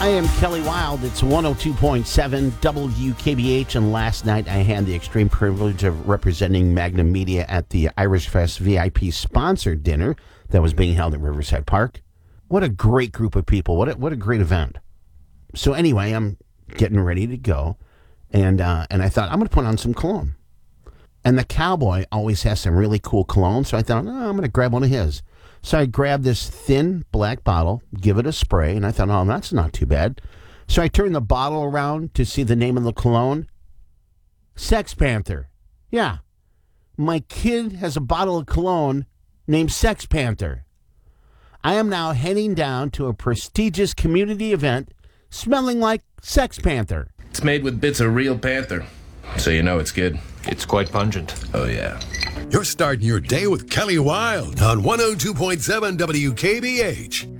I am Kelly Wild. It's 102.7 WKBH, and last night I had the extreme privilege of representing Magnum Media at the Irish Fest VIP sponsored dinner that was being held at Riverside Park. What a great group of people. What a great event. So anyway, I'm getting ready to go, and I thought, I'm going to put on some cologne. And the cowboy always has some really cool cologne, so I thought, I'm going to grab one of his. So I grabbed this thin black bottle, give it a spray, and I thought, that's not too bad. So I turned the bottle around to see the name of the cologne. Sex Panther. Yeah. My kid has a bottle of cologne named Sex Panther. I am now heading down to a prestigious community event smelling like Sex Panther. It's made with bits of real panther, so you know it's good. It's quite pungent. Oh, yeah. You're starting your day with Kelly Wild on 102.7 WKBH.